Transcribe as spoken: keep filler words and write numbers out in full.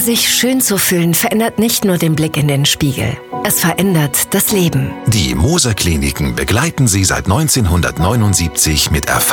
Sich schön zu fühlen, verändert nicht nur den Blick in den Spiegel. Es verändert das Leben. Die Moser Kliniken begleiten Sie seit neunzehnhundertneunundsiebzig mit Erfahrung